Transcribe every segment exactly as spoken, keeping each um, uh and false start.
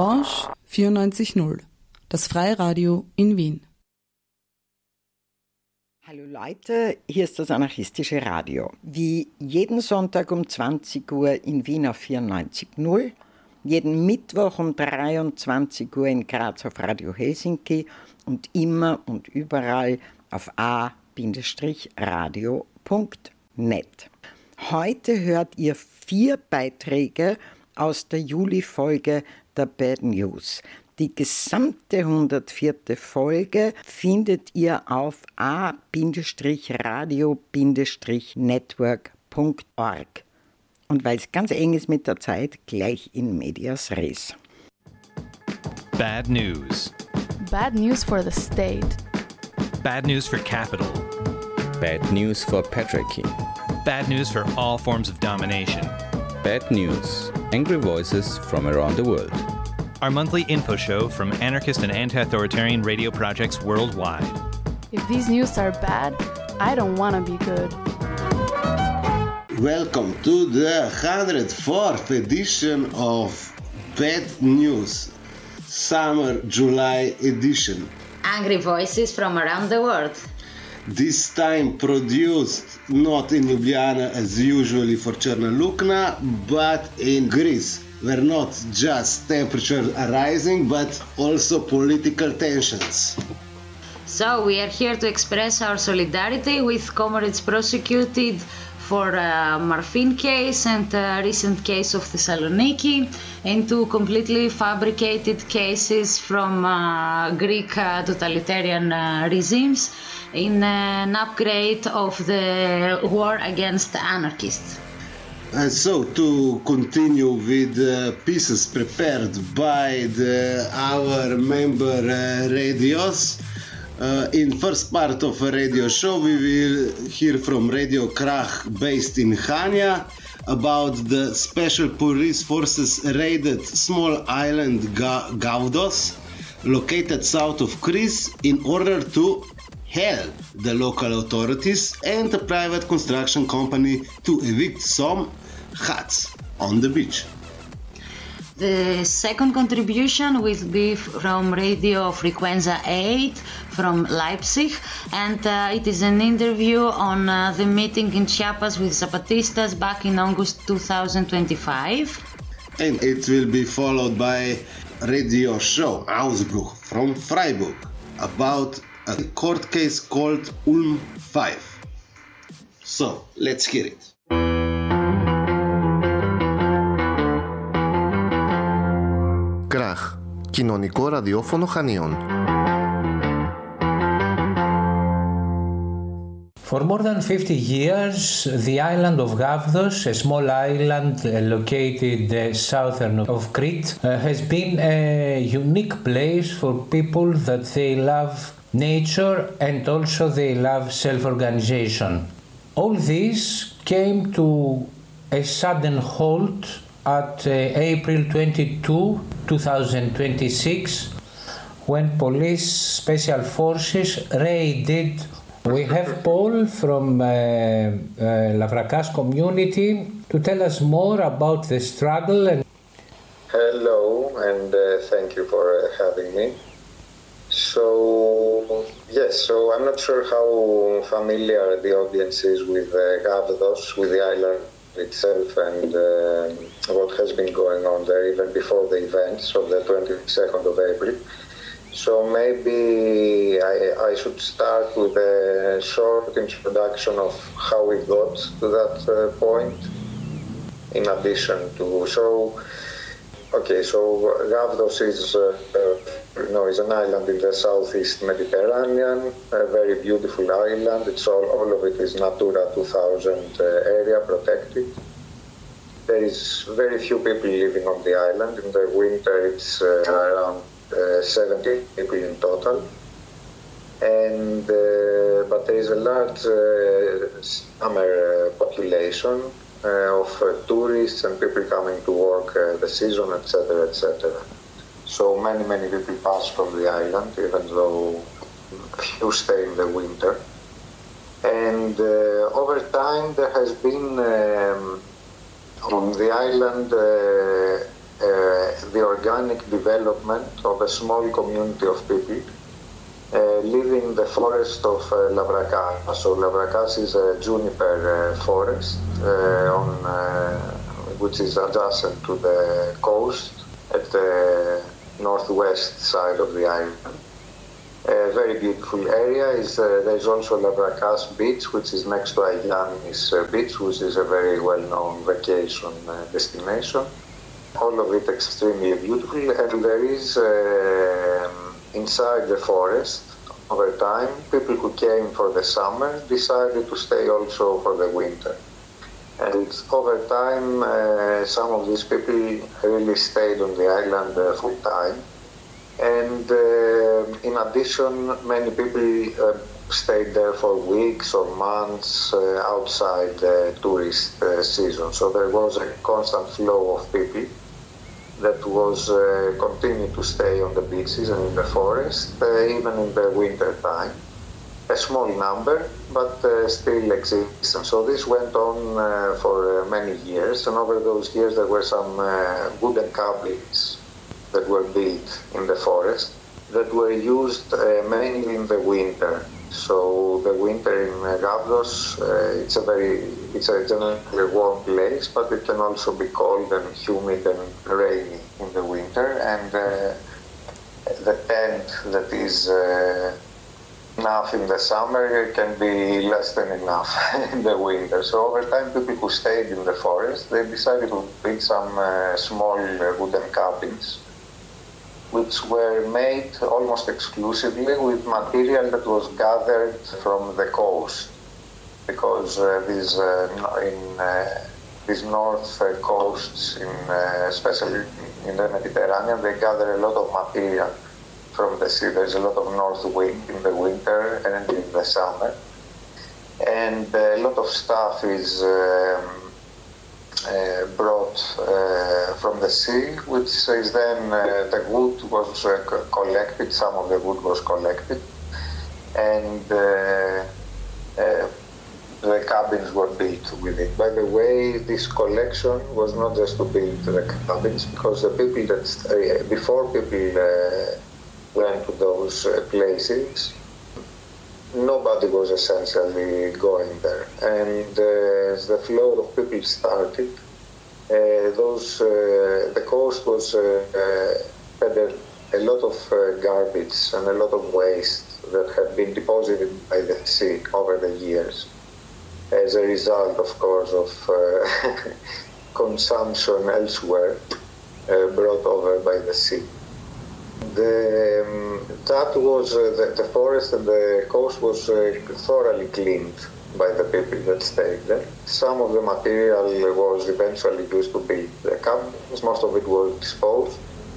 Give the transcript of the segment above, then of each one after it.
Orange vierundneunzig Komma null, das Freiradio in Wien. Hallo Leute, hier ist das anarchistische Radio. Wie jeden Sonntag um zwanzig Uhr in Wien auf vierundneunzig Komma null, jeden Mittwoch um dreiundzwanzig Uhr in Graz auf Radio Helsinki und immer und überall auf a radio punkt net. Heute hört ihr vier Beiträge aus der Juli-Folge der Bad News. Die gesamte hundertvierte Folge findet ihr auf a radio network punkt org. Und weil es ganz eng ist mit der Zeit, gleich in medias res. Bad news. Bad news for the state. Bad news for capital. Bad news for patriarchy. Bad news for all forms of domination. Bad news. Angry voices from around the world. Our monthly info show from anarchist and anti-authoritarian radio projects worldwide. If these news are bad, I don't want to be good. Welcome to the one hundred fourth edition of Bad News, Summer July edition. Angry voices from around the world. This time produced not in Ljubljana as usually for Cherna Lukna, but in Greece, where not just temperatures are rising, but also political tensions. So we are here to express our solidarity with comrades prosecuted for a morphine case and a recent case of Thessaloniki, and two completely fabricated cases from uh, Greek uh, totalitarian uh, regimes in an upgrade of the war against anarchists. Uh, so to continue with uh, pieces prepared by the, our member uh, radios, Uh, in first part of a radio show we will hear from Radio Krach based in Chania about the special police forces raided small island Ga- Gavdos located south of Greece in order to help the local authorities and a private construction company to evict some huts on the beach. The second contribution will be from Radio Frequenza eight from Leipzig, and uh, it is an interview on uh, the meeting in Chiapas with Zapatistas back in August twenty twenty-five. And it will be followed by radio show Ausbruch from Freiburg about a court case called Ulm five. So, let's hear it. Κράχ, κοινωνικό ραδιόφωνο Χανίων. For more than fifty years, the island of Gavdos, a small island located southern of Crete, uh, has been a unique place for people that they love nature and also they love self-organization. All this came to a sudden halt at uh, April twenty-second, twenty twenty-six, when police special forces raided. We have Paul from uh, uh, Lavrakas community to tell us more about the struggle. And Hello, and uh, thank you for uh, having me. So, yes, so I'm not sure how familiar the audience is with uh, Gavdos, with the island itself, and uh, what has been going on there even before the events of the twenty-second of April. So maybe I, I should start with a short introduction of how we got to that uh, point, in addition to, so, okay, so Gavdos is, uh, uh, you know, is an island in the southeast Mediterranean, a very beautiful island. It's all, all of it is Natura two thousand uh, area protected. There is very few people living on the island. In the winter it's uh, around Uh, seventy people in total, and uh, but there is a large uh, summer uh, population uh, of uh, tourists and people coming to work uh, the season, et cetera, et cetera. So many many people pass from the island, even though few stay in the winter. And uh, over time there has been um, on the island. Uh, Uh, the organic development of a small community of people uh, living in the forest of uh, Lavrakas. So Lavrakas is a juniper uh, forest uh, on, uh, which is adjacent to the coast at the northwest side of the island. A very beautiful area. Is uh, there's also Lavrakas Beach, which is next to Agiannis uh, Beach, which is a very well-known vacation uh, destination. All of it extremely beautiful, and there is uh, inside the forest, over time, people who came for the summer decided to stay also for the winter. And over time, uh, some of these people really stayed on the island uh, full time. And uh, in addition, many people uh, stayed there for weeks or months uh, outside the tourist uh, season. So there was a constant flow of people that was uh, continuing to stay on the beaches and in the forest, uh, even in the winter time. A small number, but uh, still exists. And so this went on uh, for uh, many years, and over those years there were some uh, wooden cabins that were built in the forest that were used uh, mainly in the winter. So the winter in uh, Gavdos, uh, it's a very, it's a generally warm place, but it can also be cold and humid and rainy in the winter. And uh, the tent that is uh, enough in the summer can be less than enough in the winter. So over time, people who stayed in the forest, they decided to build some uh, small uh, wooden cabins, which were made almost exclusively with material that was gathered from the coast, because uh, these uh, in uh, these north uh, coasts, in, uh, especially in the Mediterranean, they gather a lot of material from the sea. There's a lot of north wind in the winter and in the summer, and uh, a lot of stuff is um, uh, brought uh, from the sea, which is then uh, the wood was uh, collected. Some of the wood was collected, and uh, uh, the cabins were built with it. By the way, this collection was not just to build the cabins, because the people that uh, before people uh, went to those uh, places, nobody was essentially going there. And uh, as the flow of people started, uh, those uh, the coast was uh, uh, had a, a lot of uh, garbage and a lot of waste that had been deposited by the sea over the years, as a result, of course, of uh, consumption elsewhere uh, brought over by the sea. The, um, that was uh, the, the forest and the coast was uh, thoroughly cleaned by the people that stayed there. Some of the material was eventually used to build the cabins. Most of it was disposed.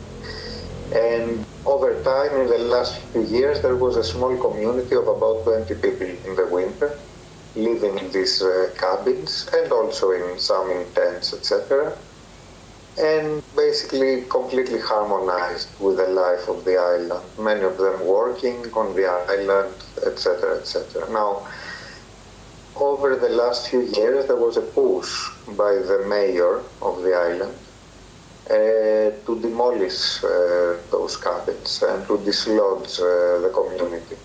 And over time, in the last few years, there was a small community of about twenty people in the winter living in these uh, cabins, and also in some in tents, et cetera, and basically completely harmonized with the life of the island. Many of them working on the island, et cetera, et cetera. Now, over the last few years, there was a push by the mayor of the island uh, to demolish uh, those cabins and to dislodge uh, the community.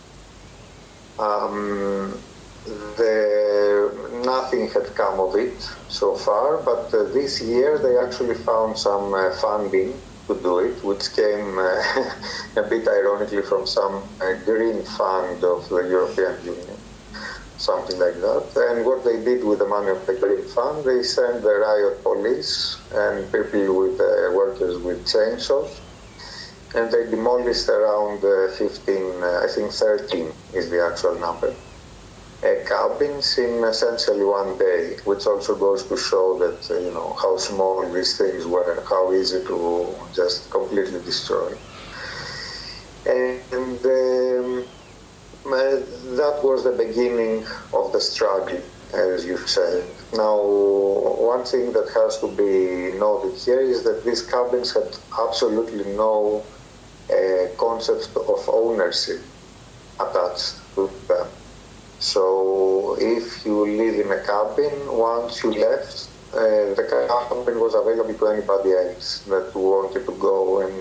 Um, The, nothing had come of it so far, but uh, this year they actually found some uh, funding to do it, which came uh, a bit ironically from some uh, green fund of the European Union, something like that. And what they did with the money of the green fund, they sent the riot police and people with uh, workers with chainsaws, and they demolished around uh, fifteen, uh, I think thirteen is the actual number. Uh, cabins in essentially one day, which also goes to show that, uh, you know, how small these things were, how easy to just completely destroy. And um, uh, that was the beginning of the struggle, as you said. Now, one thing that has to be noted here is that these cabins had absolutely no uh, concept of ownership attached to them. So if you live in a cabin, once you left, uh, the cabin was available to anybody else that wanted to go and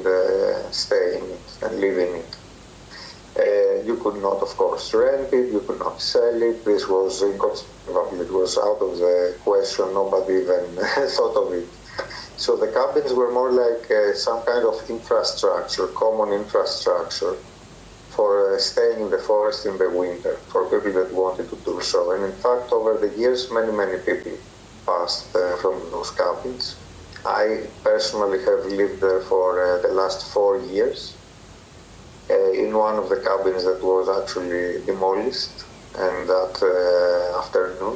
stay in it and live in it. Uh, you could not, of course, rent it, you could not sell it. This was inconceivable. It was out of the question. Nobody even thought of it. So the cabins were more like uh, some kind of infrastructure, common infrastructure for uh, staying in the forest in the winter, for people that wanted to do so. And in fact, over the years, many, many people passed uh, from those cabins. I personally have lived there for uh, the last four years. Uh, in one of the cabins that was actually demolished, and that uh, afternoon.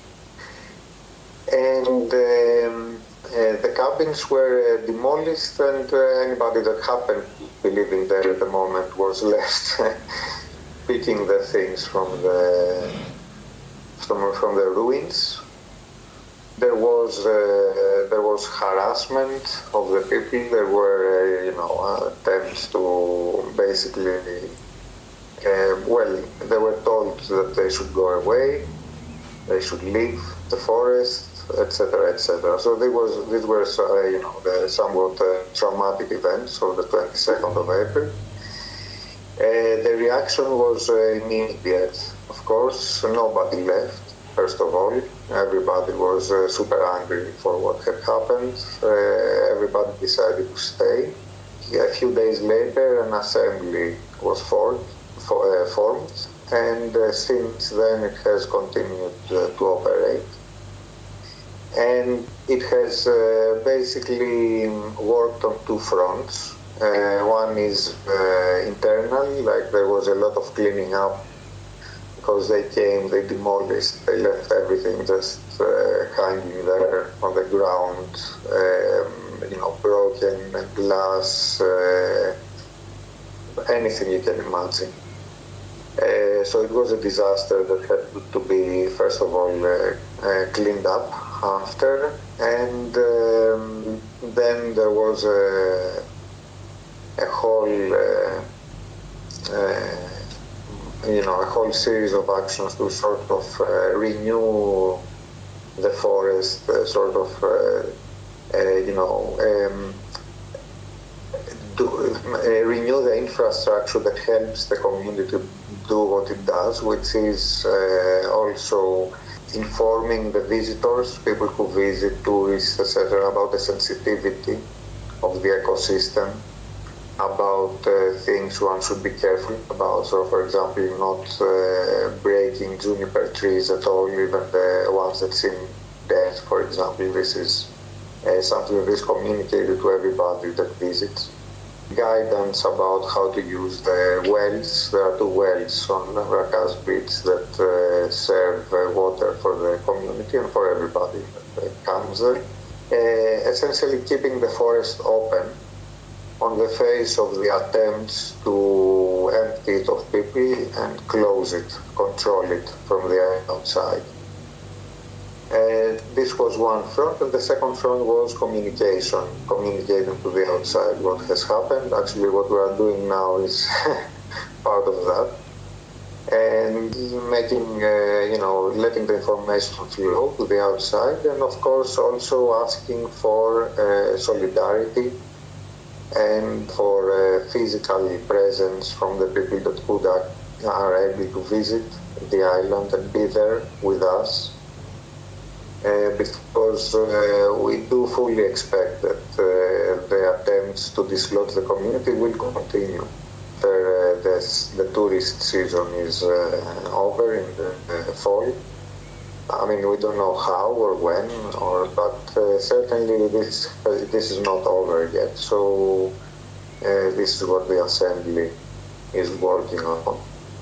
And um, uh, the cabins were uh, demolished, and uh, anybody that happened to be living there at the moment was left picking the things from the from, from the ruins. There was uh, there was harassment of the people. There were uh, you know attempts to basically uh, well they were told that they should go away, they should leave the forest, et cetera, et cetera. So there was these were uh, you know the somewhat uh, traumatic events of the twenty-second of April. Uh, the reaction was uh, immediate. Of course, nobody left. First of all, everybody was uh, super angry for what had happened. Uh, everybody decided to stay. A few days later, an assembly was formed, for, uh, formed and uh, since then it has continued uh, to operate. And it has uh, basically worked on two fronts. Uh, one is uh, internal, like there was a lot of cleaning up. Because they came, they demolished, they left everything just uh, hanging there on the ground, um, you know, broken glass, uh, anything you can imagine. Uh, so it was a disaster that had to be, first of all, uh, uh, cleaned up after, and um, then there was a, a whole uh, uh, you know, a whole series of actions to sort of uh, renew the forest, uh, sort of, uh, uh, you know, um, do, uh, renew the infrastructure that helps the community do what it does, which is uh, also informing the visitors, people who visit, tourists, et cetera, about the sensitivity of the ecosystem, about uh, things one should be careful about. So, for example, not uh, breaking juniper trees at all, even the ones that seem dead, for example. This is uh, something that is communicated to everybody that visits. Guidance about how to use the wells. There are two wells on Rakas Beach that uh, serve uh, water for the community and for everybody that uh, comes there. Uh, essentially keeping the forest open on the face of the attempts to empty it of people and close it, control it from the outside. Uh, this was one front, and the second front was communication, communicating to the outside what has happened. Actually, what we are doing now is part of that, and making, uh, you know, letting the information flow to the outside, and of course also asking for uh, solidarity and for uh, physical presence from the people that could act, are able to visit the island and be there with us. Uh, because uh, we do fully expect that uh, the attempts to dislodge the community will continue. The, uh, the, the tourist season is uh, over in the uh, fall. I mean, we don't know how or when, or but uh, certainly this uh, this is not over yet. So uh, this is what the assembly is working on,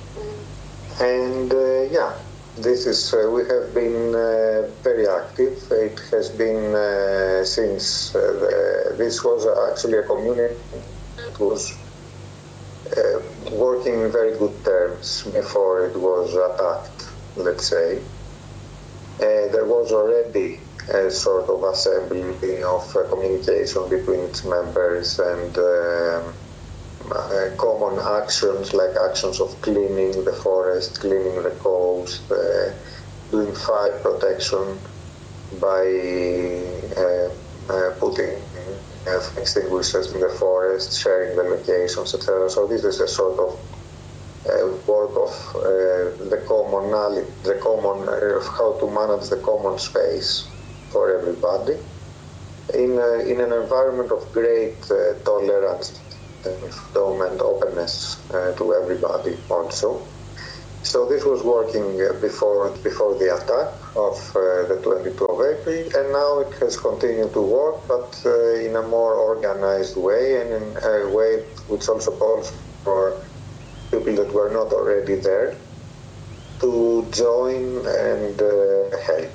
and uh, yeah. This is, uh, we have been uh, very active. It has been uh, since, uh, the, this was actually a community that was uh, working in very good terms before it was attacked, let's say. Uh, there was already a sort of assembly of uh, communication between its members and um, Uh, common actions like actions of cleaning the forest, cleaning the coast, uh, doing fire protection by uh, uh, putting uh, extinguishers in the forest, sharing the locations, et cetera. So this is a sort of uh, work of uh, the commonality, the common, uh, how to manage the common space for everybody in a, in an environment of great uh, tolerance freedom and openness uh, to everybody also. So this was working uh, before before the attack of uh, the twenty-second of April, and now it has continued to work, but uh, in a more organized way and in a way which also calls for people that were not already there to join and uh, help.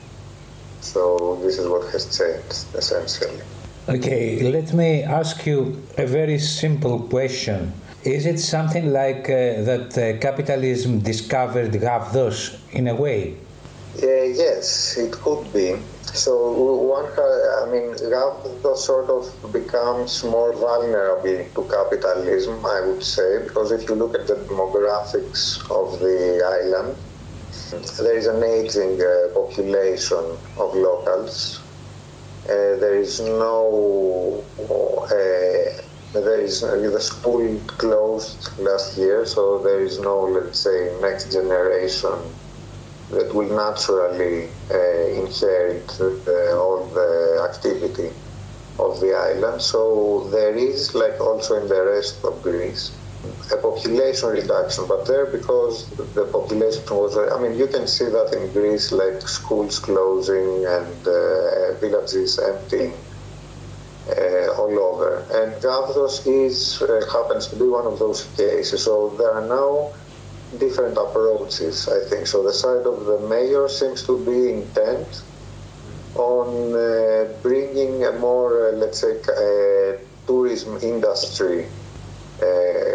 So this is what has changed, essentially. Okay, let me ask you a very simple question. Is it something like uh, that uh, capitalism discovered Gavdos in a way? Uh, yes, it could be. So one, I mean, Gavdos sort of becomes more vulnerable to capitalism, I would say, because if you look at the demographics of the island, there is an aging uh, population of locals. Uh, there is no, uh, there is, uh, the school closed last year, so there is no, let's say, next generation that will naturally uh, inherit uh, all the activity of the island. So there is, like also in the rest of Greece, a population reduction, but there because the population was, I mean, you can see that in Greece, like schools closing and uh, villages emptying uh, all over. And Gavdos is, uh, happens to be one of those cases. So there are now different approaches, I think. So the side of the mayor seems to be intent on uh, bringing a more, uh, let's say, uh, tourism industry Uh,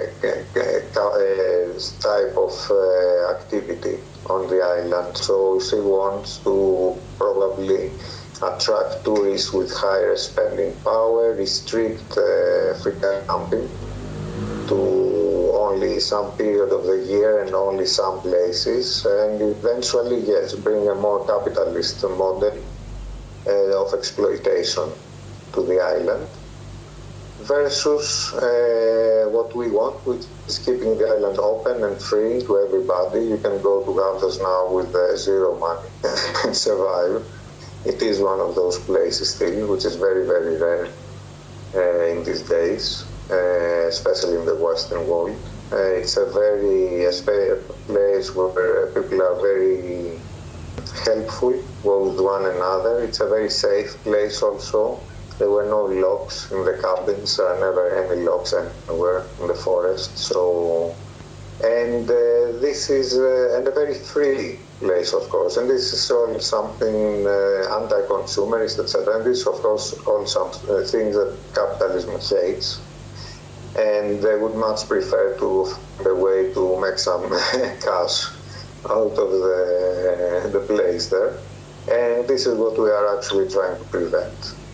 uh, type of uh, activity on the island. So she wants to probably attract tourists with higher spending power, restrict uh, free camping to only some period of the year and only some places, and eventually, yes, bring a more capitalist model uh, of exploitation to the island. Versus uh, what we want, which is keeping the island open and free to everybody. You can go to Gavdos now with uh, zero money and survive. It is one of those places still, which is very, very rare uh, in these days, uh, especially in the Western world. Uh, it's a very a place where people are very helpful with one another. It's a very safe place also. There were no locks in the cabins, there are never any locks anywhere in the forest. So, and uh, this is uh, and a very free place, of course. And this is all something uh, anti-consumerist, et cetera. And this, of course, all some uh, things that capitalism hates. And they would much prefer to find a way to make some cash out of the the place there. And this is what we are actually trying to prevent.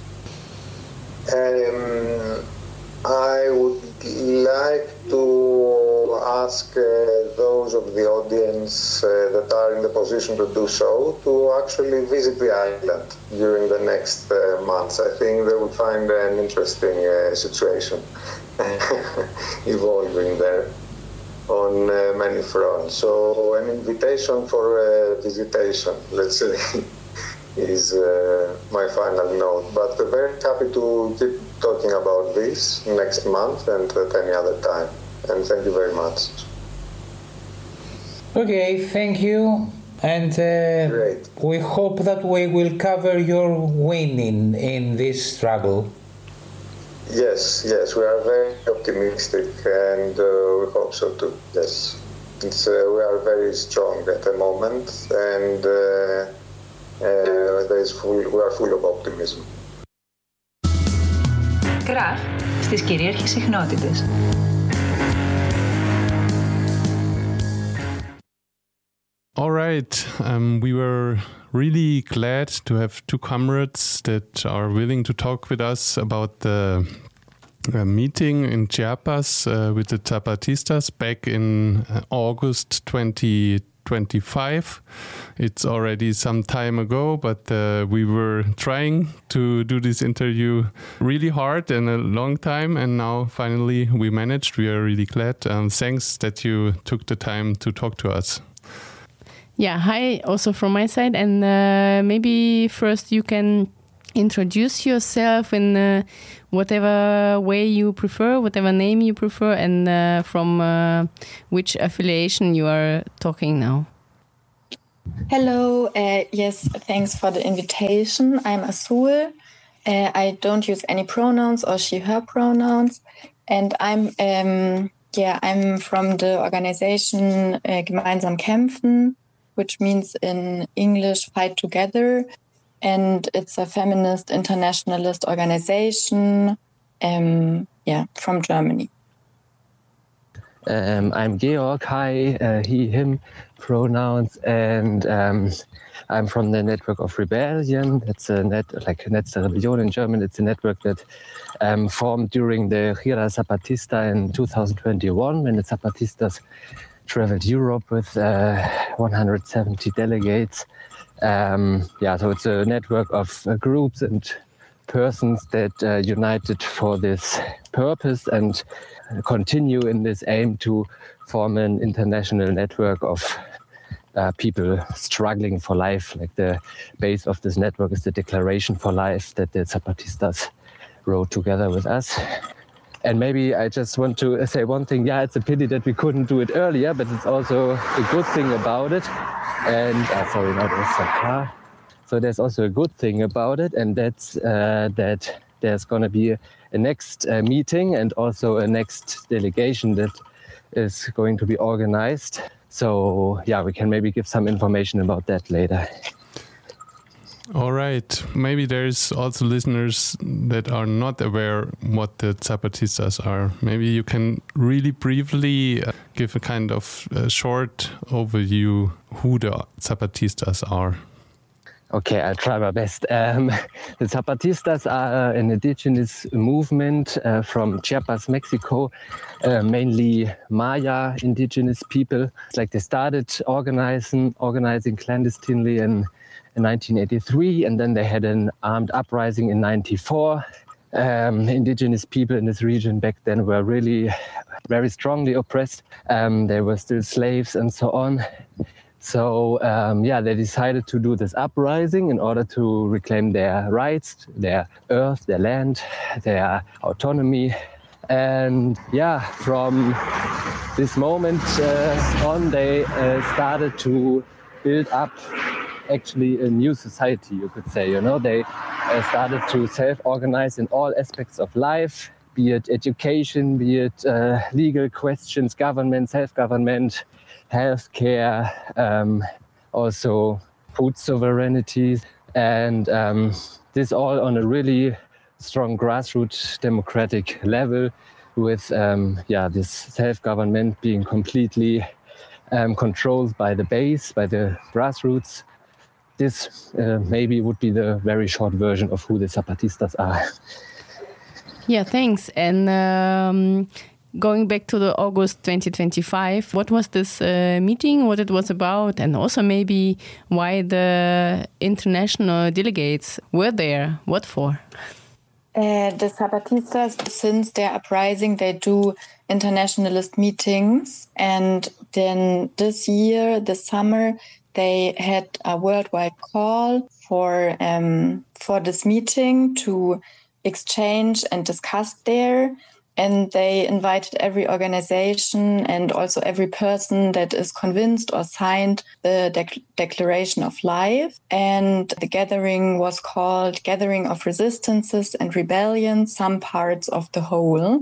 Um, I would like to ask uh, those of the audience uh, that are in the position to do so to actually visit the island during the next uh, months. I think they will find an interesting uh, situation evolving there on uh, many fronts. So an invitation for uh, visitation, let's say, is uh, my final note. But uh, very happy to keep talking about this next month and at any other time. And thank you very much. Okay, thank you. And uh, Great. We hope that we will cover your winning in this struggle. Yes, yes, we are very optimistic and uh, we hope so too. Yes, it's, uh, we are very strong at the moment and uh, Uh, there is full, we are full of optimism. Κραχ στις κυρίαρχες συχνότητες. All right, um, we were really glad to have two comrades that are willing to talk with us about the uh, meeting in Chiapas uh, with the Zapatistas back in uh, August twenty twenty-five. It's already some time ago, but uh, we were trying to do this interview really hard and a long time, and now finally we managed. We are really glad. Um, thanks that you took the time to talk to us. Yeah, hi, also from my side. And uh, maybe first you can introduce yourself in uh, whatever way you prefer, whatever name you prefer, and uh, from uh, which affiliation you are talking now. Hello, uh, yes, thanks for the invitation. I'm Azul. Uh, I don't use any pronouns or she, her pronouns. And I'm, um, yeah, I'm from the organization uh, Gemeinsam Kämpfen, which means in English, fight together. And it's a feminist internationalist organization, um, yeah, from Germany. Um, I'm Georg, hi, uh, he, him pronouns, and um, I'm from the Network of Rebellion. It's a net, like Netz der Rebellion in German. It's a network that um, formed during the Gira Zapatista in two thousand twenty-one, when the Zapatistas traveled Europe with uh, one hundred seventy delegates. Um, yeah, so it's a network of uh, groups and persons that uh, united for this purpose and continue in this aim to form an international network of uh, people struggling for life. Like the base of this network is the Declaration for Life that the Zapatistas wrote together with us. And maybe I just want to say one thing. Yeah, it's a pity that we couldn't do it earlier, but it's also a good thing about it. And uh, sorry, not a car. So there's also a good thing about it, and that's uh, that there's going to be a, a next uh, meeting and also a next delegation that is going to be organized. So yeah, we can maybe give some information about that later. All right. Maybe there's also listeners that are not aware what the Zapatistas are. Maybe you can really briefly give a kind of a short overview who the Zapatistas are. Okay, I'll try my best. Um, the Zapatistas are an indigenous movement uh, from Chiapas, Mexico, uh, mainly Maya indigenous people. It's like they started organizing, organizing clandestinely in in nineteen eighty-three, and then they had an armed uprising in ninety-four. Um, indigenous people in this region back then were really very strongly oppressed. Um, they were still slaves and so on. So um, yeah, they decided to do this uprising in order to reclaim their rights, their earth, their land, their autonomy. And yeah, from this moment uh, on, they uh, started to build up actually a new society, you could say. You know, they uh, started to self-organize in all aspects of life, be it education, be it uh, legal questions, government, self-government, healthcare, um, also food sovereignty, and um, this all on a really strong grassroots democratic level, with um, yeah, this self-government being completely um, controlled by the base, by the grassroots. This uh, maybe would be the very short version of who the Zapatistas are. Yeah, thanks. And um, going back to the August twenty twenty-five, what was this uh, meeting, what it was about, and also maybe why the international delegates were there, what for? Uh, the Zapatistas, since their uprising, they do internationalist meetings. And then this year, this summer, they had a worldwide call for um, for this meeting to exchange and discuss there. And they invited every organization and also every person that is convinced or signed the Dec- Declaration of Life. And the gathering was called Gathering of Resistances and Rebellions, Some Parts of the Whole.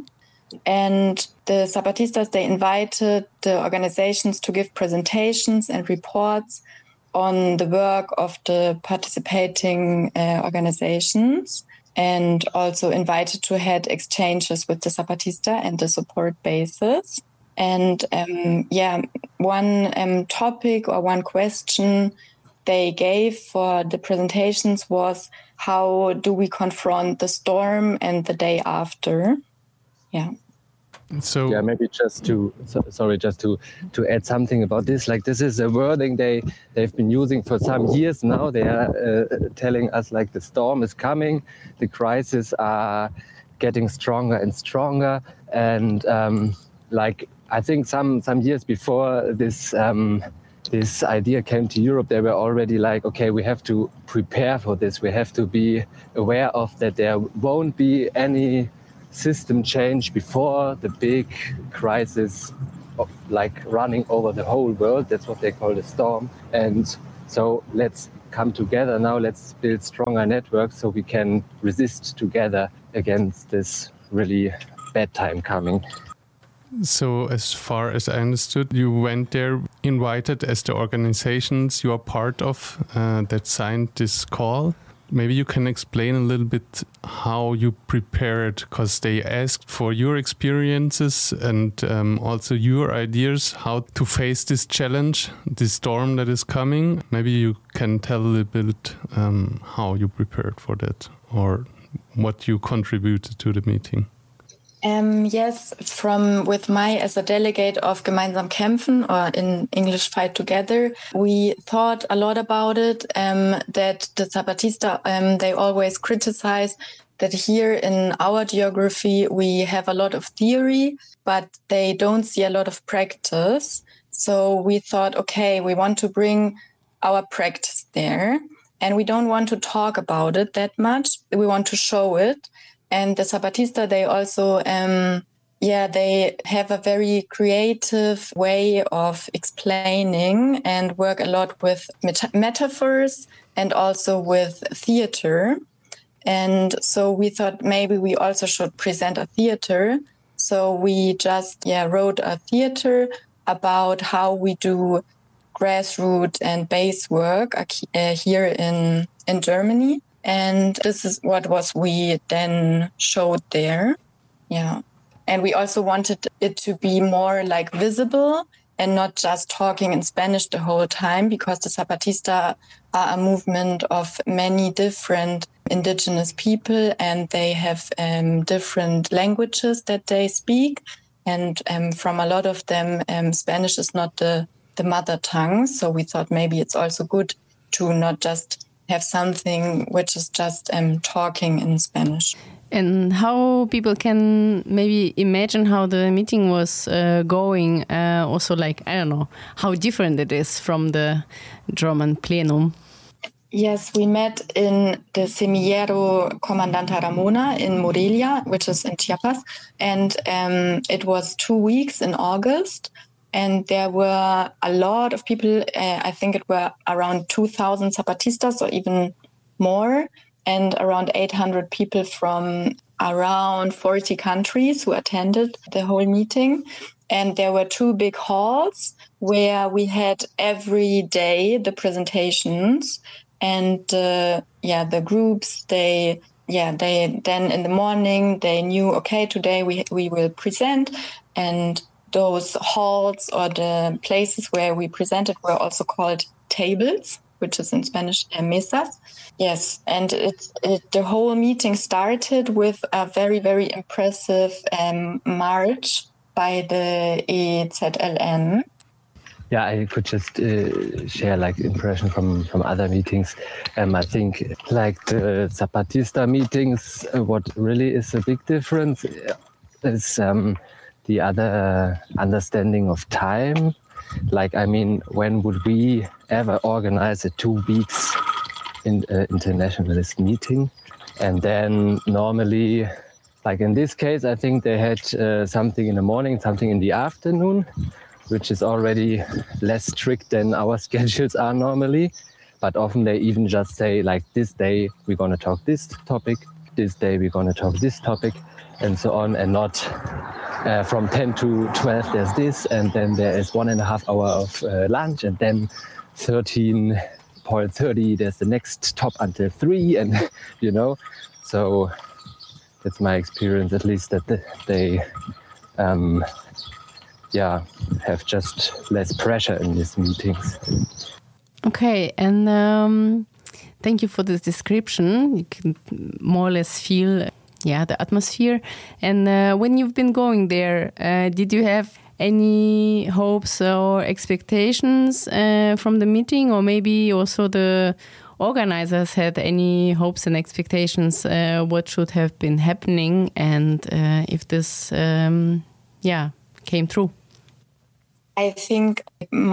And the Zapatistas, they invited the organizations to give presentations and reports on the work of the participating uh, organizations, and also invited to have exchanges with the Zapatista and the support bases. And um, yeah, one um, topic or one question they gave for the presentations was, how do we confront the storm and the day after? Yeah. So yeah, maybe just to so, sorry, just to to add something about this. Like this is a wording they they've been using for some years now. They are uh, telling us like the storm is coming, the crises are getting stronger and stronger, and um, like I think some some years before this. Um, This idea came to Europe, they were already like, okay, we have to prepare for this. We have to be aware of that there won't be any system change before the big crisis, of, like running over the whole world. That's what they call the storm. And so let's come together now. Let's build stronger networks so we can resist together against this really bad time coming. So as far as I understood, you went there invited as the organizations you are part of uh, that signed this call. Maybe you can explain a little bit how you prepared, because they asked for your experiences and um, also your ideas how to face this challenge, this storm that is coming. Maybe you can tell a little bit um, how you prepared for that or what you contributed to the meeting. Um, yes, from with my as a delegate of Gemeinsam Kämpfen, or in English Fight Together, we thought a lot about it, um, that the Zapatista, um, they always criticize that here in our geography, we have a lot of theory, but they don't see a lot of practice. So we thought, okay, we want to bring our practice there, and we don't want to talk about it that much. We want to show it. And the Zapatista, they also, um, yeah, they have a very creative way of explaining and work a lot with met- metaphors and also with theater. And so we thought maybe we also should present a theater. So we just, yeah, wrote a theater about how we do grassroots and base work uh, here in, in Germany. And this is what was we then showed there. Yeah. And we also wanted it to be more like visible and not just talking in Spanish the whole time, because the Zapatista are a movement of many different indigenous people, and they have um, different languages that they speak. And um, from a lot of them, um, Spanish is not the, the mother tongue. So we thought maybe it's also good to not just have something which is just um, talking in Spanish. And how people can maybe imagine how the meeting was uh, going, uh, also like, I don't know, how different it is from the German plenum. Yes, we met in the Semillero Comandanta Ramona in Morelia, which is in Chiapas. And um, it was two weeks in August. And there were a lot of people, uh, I think it were around two thousand Zapatistas or even more, and around eight hundred people from around forty countries who attended the whole meeting. And there were two big halls where we had every day the presentations, and uh, yeah, the groups, they yeah, they then in the morning, they knew, okay, today we we will present, and those halls or the places where we presented were also called tables, which is in Spanish, uh, mesas. Yes, and it, it, the whole meeting started with a very, very impressive um, march by the E Z L N. Yeah, I could just uh, share like impression from, from other meetings. Um, I think like the Zapatista meetings, uh, what really is a big difference is um, the other uh, understanding of time. Like, I mean, when would we ever organize a two weeks in, uh, internationalist meeting? And then normally, like in this case, I think they had uh, something in the morning, something in the afternoon, which is already less strict than our schedules are normally. But often they even just say, like, this day we're going to talk this topic, this day we're going to talk this topic, and so on, and not uh, from ten to twelve there's this, and then there is one and a half hour of uh, lunch, and then thirteen point thirty there's the next top until three, and you know, so that's my experience, at least, that they um, yeah, have just less pressure in these meetings. Okay, and um, thank you for this description. You can more or less feel yeah, the atmosphere. And uh, when you've been going there, uh, did you have any hopes or expectations uh, from the meeting, or maybe also the organizers had any hopes and expectations uh, what should have been happening, and uh, if this um, yeah came true? I think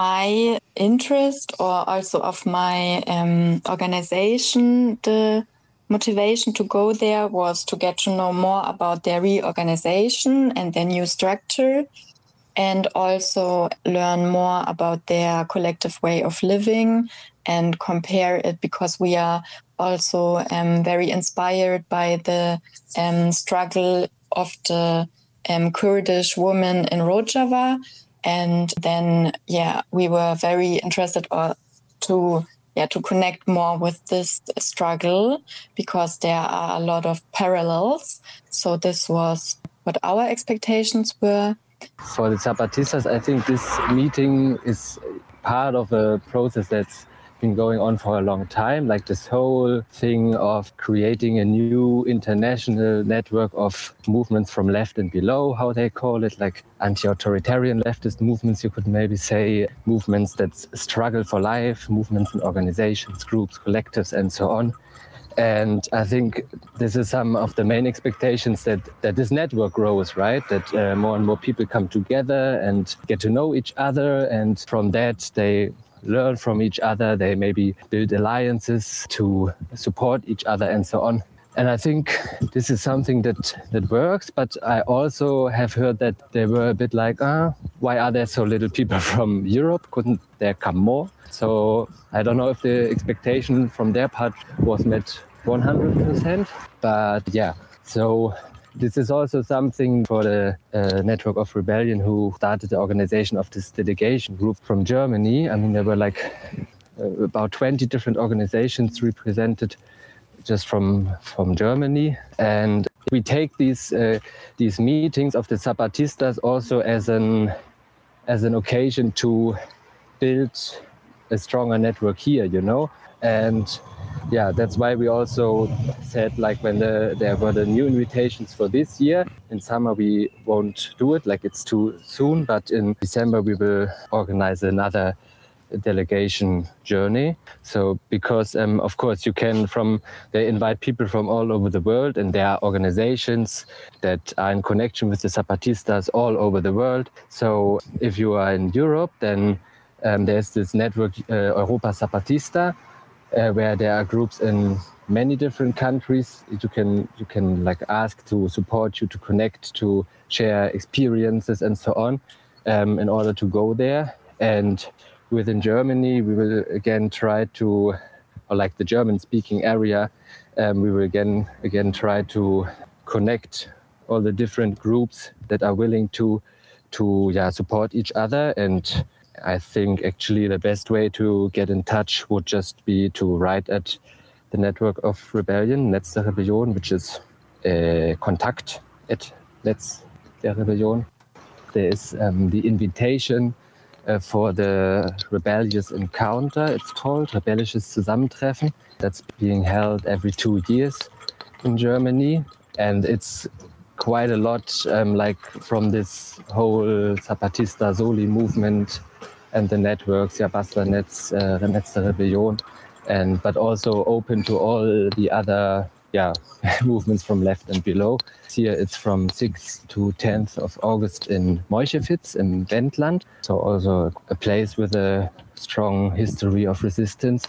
my interest, or also of my um, organization, the motivation to go there was to get to know more about their reorganization and their new structure, and also learn more about their collective way of living and compare it, because we are also um, very inspired by the um, struggle of the um, Kurdish women in Rojava. And then, yeah, we were very interested uh, to yeah to connect more with this struggle, because there are a lot of parallels. So this was what our expectations were. For the Zapatistas, I think this meeting is part of a process that's been going on for a long time, like this whole thing of creating a new international network of movements from left and below, how they call it, like anti-authoritarian leftist movements, you could maybe say, movements that struggle for life, movements and organizations, groups, collectives, and so on. And I think this is some of the main expectations, that, that this network grows, right? That uh, more and more people come together and get to know each other, and from that they learn from each other, they maybe build alliances to support each other and so on. And I think this is something that, that works, but I also have heard that they were a bit like, ah, why are there so little people from Europe? Couldn't there come more? So I don't know if the expectation from their part was met one hundred percent, but yeah, so this is also something for the uh, Network of Rebellion, who started the organization of this delegation group from Germany. I mean, there were like uh, about twenty different organizations represented just from from Germany. And we take these uh, these meetings of the Zapatistas also as an as an occasion to build a stronger network here, you know. And yeah, that's why we also said, like, when the, there were the new invitations for this year, in summer we won't do it, like it's too soon, but in December we will organize another delegation journey. So because um, of course you can from they invite people from all over the world, and there are organizations that are in connection with the Zapatistas all over the world. So if you are in Europe, then um, there's this network uh, Europa Zapatista, uh, where there are groups in many different countries. You can you can like ask to support you, to connect, to share experiences and so on, um, in order to go there. And within Germany, we will again try to, or like the German-speaking area, um, we will again again try to connect all the different groups that are willing to to yeah support each other. And I think actually the best way to get in touch would just be to write at the Network of Rebellion, Netz der Rebellion, which is uh, Kontakt at Netz der Rebellion. There is um, the invitation uh, for the Rebellious Encounter, it's called, Rebellisches Zusammentreffen. That's being held every two years in Germany. And it's quite a lot um, like from this whole Zapatista Soli movement and the networks, ja, Basler Netz, uh, Netz der Rebellion, and but also open to all the other yeah movements from left and below. Here it's from sixth to tenth of August in Meuchewitz in Wendland, so also a place with a strong history of resistance.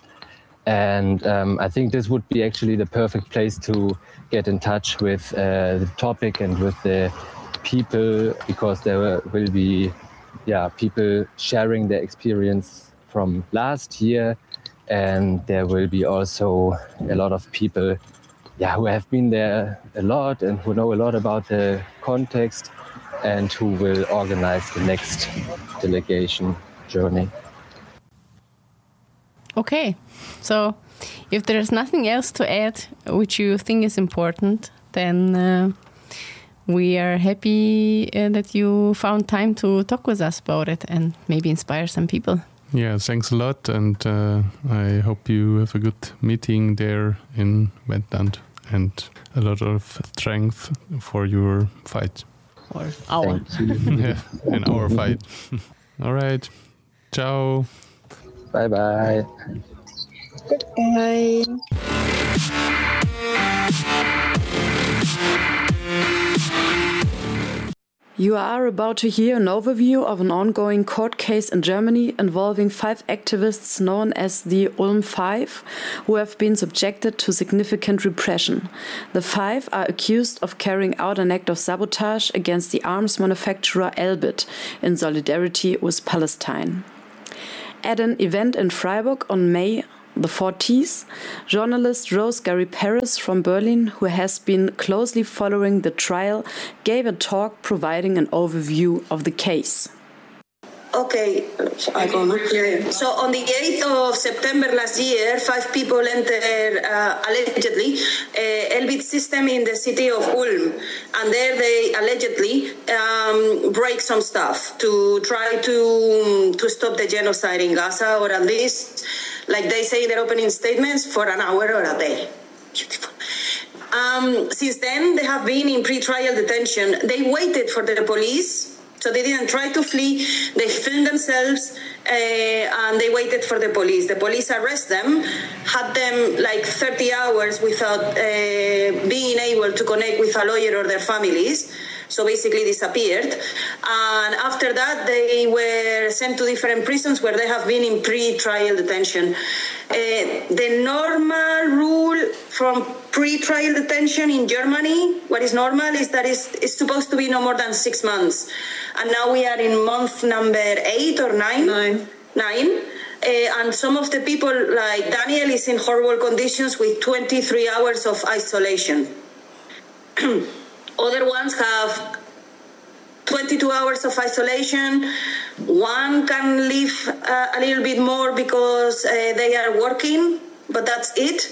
And um, I think this would be actually the perfect place to get in touch with uh, the topic and with the people, because there will be yeah people sharing their experience from last year. And there will be also a lot of people yeah, who have been there a lot and who know a lot about the context and who will organize the next delegation journey. Okay, so if there's nothing else to add which you think is important, then uh, we are happy uh, that you found time to talk with us about it and maybe inspire some people. Yeah, thanks a lot, and uh, I hope you have a good meeting there in Wendland. and a lot of strength for your fight. Or our. Yeah, in our fight. All right. Ciao. Bye bye. Goodbye. You are about to hear an overview of an ongoing court case in Germany involving five activists known as the Ulm Five, who have been subjected to significant repression. The five are accused of carrying out an act of sabotage against the arms manufacturer Elbit in solidarity with Palestine. At an event in Freiburg on May the fourteenth, journalist Rose Gary Paris from Berlin, who has been closely following the trial, gave a talk providing an overview of the case. Okay, I go now. Yeah. So on the eighth of September last year, five people entered uh, allegedly uh, Elbit system in the city of Ulm, and there they allegedly um, break some stuff to try to to stop the genocide in Gaza, or at least, like they say in their opening statements, for an hour or a day. Beautiful. Um, since then, they have been in pre-trial detention. They waited for the police. So they didn't try to flee, they filmed themselves, uh, and they waited for the police. The police arrest them, had them like thirty hours without uh, being able to connect with a lawyer or their families. So basically disappeared. And after that, they were sent to different prisons where they have been in pre-trial detention. Uh, the normal rule from pre-trial detention in Germany, what is normal is that it's, it's supposed to be no more than six months. And now we are in month number eight or nine. Nine. Nine. Uh, and some of the people, like Daniel, is in horrible conditions with twenty-three hours of isolation. Other ones have twenty-two hours of isolation. One can live uh, a little bit more because uh, they are working, but that's it.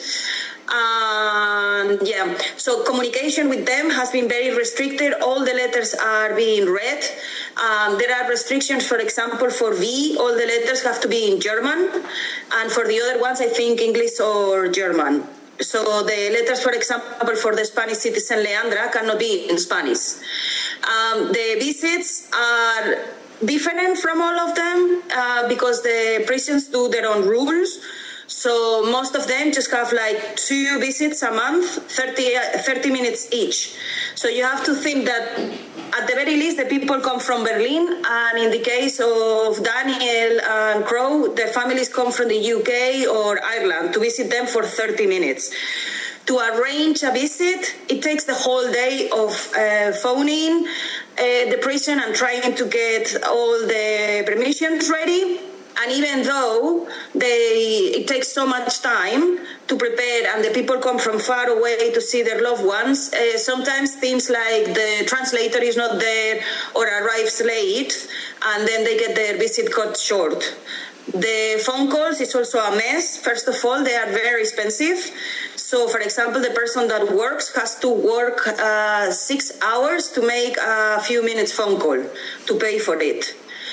And yeah, so communication with them has been very restricted. All the letters are being read. Um, there are restrictions, for example, for V, all the letters have to be in German. And for the other ones, I think English or German. So the letters, for example, for the Spanish citizen Leandra cannot be in Spanish. Um, the visits are different from all of them uh, because the prisons do their own rules. So most of them just have like two visits a month, thirty, thirty minutes each. So you have to think that at the very least the people come from Berlin, and in the case of Daniel and Crow, their families come from the U K or Ireland to visit them for thirty minutes. To arrange a visit, it takes the whole day of uh, phoning uh, the prison and trying to get all the permissions ready. And even though they, it takes so much time to prepare and the people come from far away to see their loved ones, uh, sometimes things like the translator is not there or arrives late, and then they get their visit cut short. The phone calls is also a mess. First of all, they are very expensive. So, for example, the person that works has to work uh, six hours to make a few minutes phone call to pay for it.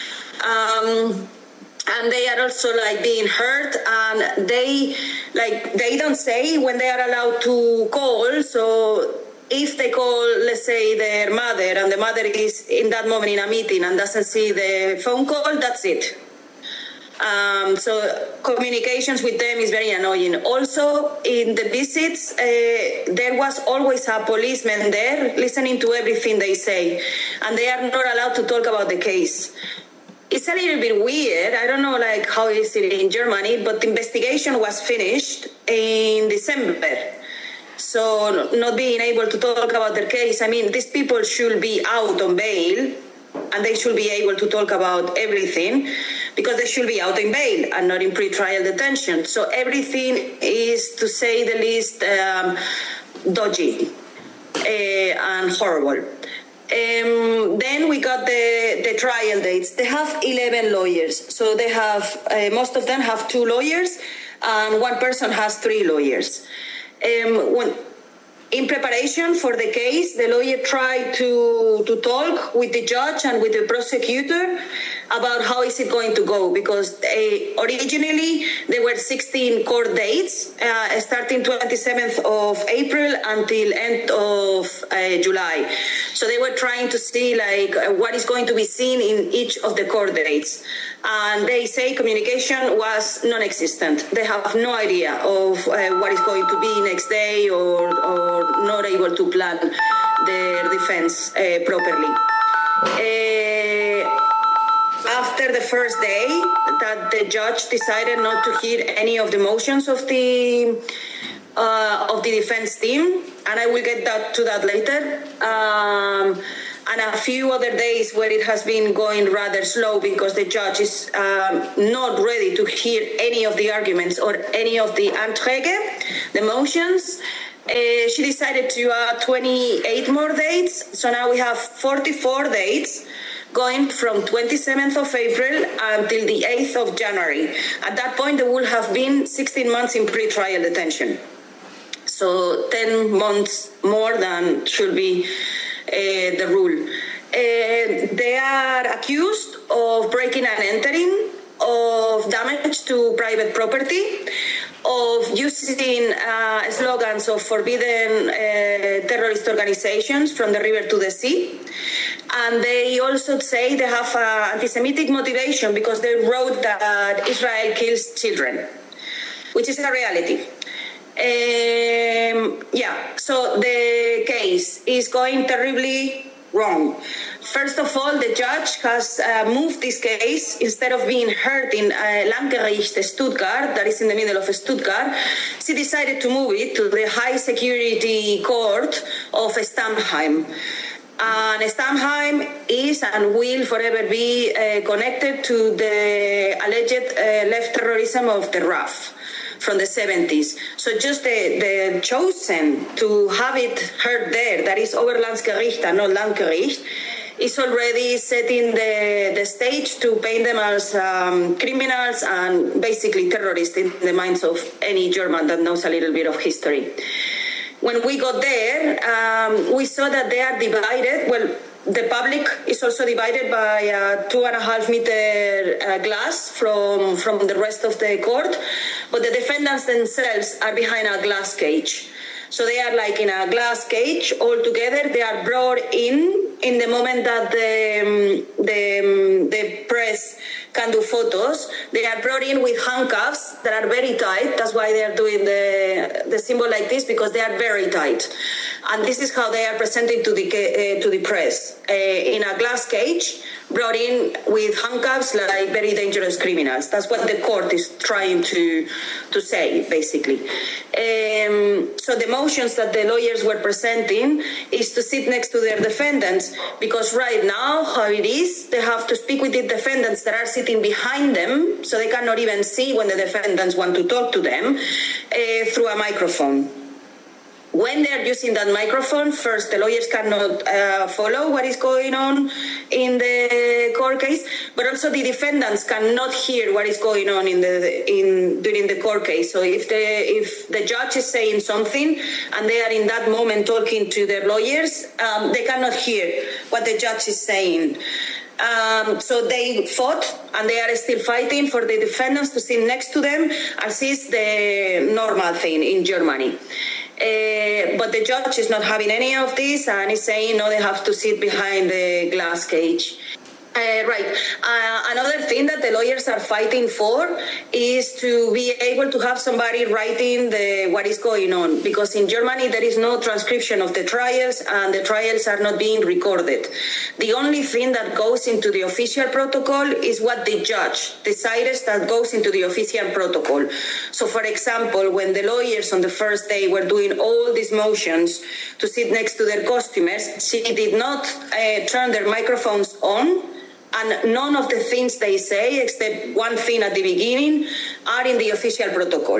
Um, And they are also like being hurt, and they like they don't say when they are allowed to call. So if they call, let's say, their mother, and the mother is in that moment in a meeting and doesn't see the phone call, that's it. Um, so communications with them is very annoying. Also, in the visits, uh, there was always a policeman there listening to everything they say, and they are not allowed to talk about the case. It's a little bit weird. I don't know like how is it in Germany, but the investigation was finished in December. So not being able to talk about their case, I mean, these people should be out on bail and they should be able to talk about everything because they should be out in bail and not in pre-trial detention. So everything is, to say the least, um, dodgy uh, and horrible. Um, then we got the, the trial dates. They have eleven lawyers. So they have, uh, most of them have two lawyers and one person has three lawyers. Um, when, In preparation for the case, the lawyer tried to, to talk with the judge and with the prosecutor about how is it going to go, because they, originally there were sixteen court dates, uh, starting twenty-seventh of April until end of uh, July. So they were trying to see like uh, what is going to be seen in each of the court dates. And they say communication was non-existent. They have no idea of uh, what is going to be next day, or, or not able to plan their defense uh, properly. Uh, after the first day, that the judge decided not to hear any of the motions of the uh, of the defense team, and I will get that to that later. Um, and a few other days where it has been going rather slow because the judge is um, not ready to hear any of the arguments or any of the Anträge, the motions. Uh, she decided to add twenty-eight more dates, so now we have forty-four dates going from twenty-seventh of April until the eighth of January. At that point, there will have been sixteen months in pre-trial detention. So ten months more than should be uh, the rule. Uh, they are accused of breaking and entering, of damage to private property, of using uh, slogans of forbidden uh, terrorist organizations from the river to the sea. And they also say they have uh, anti-Semitic motivation because they wrote that Israel kills children, which is a reality. Um, yeah, so the case is going terribly wrong. First of all, the judge has uh, moved this case. Instead of being heard in uh, Landgericht Stuttgart, that is in the middle of Stuttgart, she decided to move it to the high security court of Stammheim. And Stammheim is and will forever be uh, connected to the alleged uh, left terrorism of the R A F from the seventies. So just the, the chosen to have it heard there, that is Oberlandesgericht and not Landgericht, is already setting the, the stage to paint them as um, criminals and basically terrorists in the minds of any German that knows a little bit of history. When we got there, um, we saw that they are divided. Well, the public is also divided by a two and a half meter uh, glass from, from the rest of the court, but the defendants themselves are behind a glass cage. So they are like in a glass cage all together. They are brought in in the moment that the, um, the, um, the press can do photos. They are brought in with handcuffs that are very tight. That's why they are doing the, the symbol like this, because they are very tight. And this is how they are presented to the, uh, to the press. Uh, in a glass cage, brought in with handcuffs like very dangerous criminals. That's what the court is trying to, to say, basically. Um, so the motions that the lawyers were presenting is to sit next to their defendants, because right now, how it is, they have to speak with the defendants that are sitting behind them, so they cannot even see when the defendants want to talk to them, uh, through a microphone. When they're using that microphone, first, the lawyers cannot uh, follow what is going on in the court case, but also the defendants cannot hear what is going on in the in during the court case. So if the if the judge is saying something and they are in that moment talking to their lawyers, um, they cannot hear what the judge is saying. Um, so they fought, and they are still fighting for the defendants to sit next to them, as is the normal thing in Germany. Uh, but the judge is not having any of this and is saying, no, they have to sit behind the glass cage. Uh, right. Uh, another thing that the lawyers are fighting for is to be able to have somebody writing the what is going on, because in Germany there is no transcription of the trials and the trials are not being recorded. The only thing that goes into the official protocol is what the judge decides that goes into the official protocol. So, for example, when the lawyers on the first day were doing all these motions to sit next to their customers, she did not uh, turn their microphones on. And none of the things they say, except one thing at the beginning, are in the official protocol.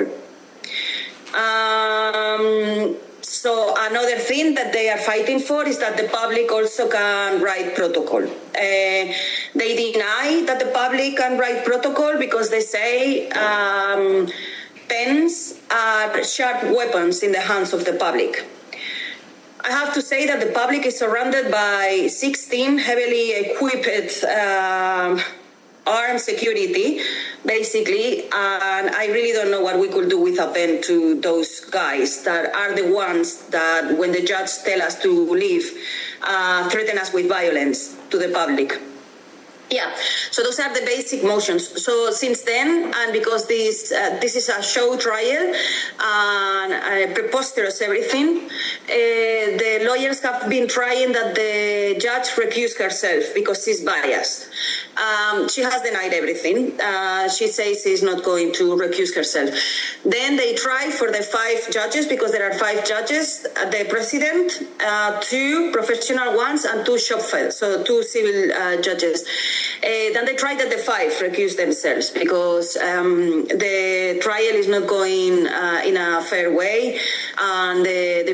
Um, so another thing that they are fighting for is that the public also can write protocol. Uh, they deny that the public can write protocol because they say um, pens are sharp weapons in the hands of the public. I have to say that the public is surrounded by sixteen heavily equipped um, armed security, basically, and I really don't know what we could do without them to those guys that are the ones that, when the judge tell us to leave, uh, threaten us with violence to the public. Yeah, so those are the basic motions. So since then, and because this uh, this is a show trial and uh, preposterous everything, uh, the lawyers have been trying that the judge recuse herself because she's biased. Um, she has denied everything. Uh, she says she's not going to recuse herself. Then they try for the five judges, because there are five judges, uh, the president, uh, two professional ones, and two shopfeld, so two civil uh, judges. Uh, then they tried that the five recuse themselves because um, the trial is not going uh, in a fair way, and the, the